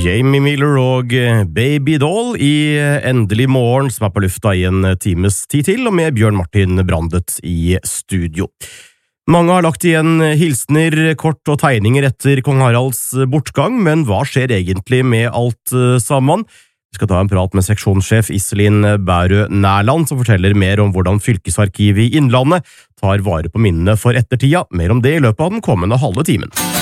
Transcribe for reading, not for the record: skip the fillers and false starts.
Jamie Miller og Baby Doll i Endelig morgen, som på lufta i en times tid til, og med Bjørn Martin Brandet i studio. Mange har lagt igjen hilsner, kort og tegninger etter kong Haralds bortgang, men hva skjer egentlig med alt sammen? Vi skal ta en prat med seksjonssjef Iselin Bærø Nærland, som forteller mer om hvordan Fylkesarkivet i Innlandet tar vare på minnene for ettertida. Mer om det i løpet av den kommende halve timen.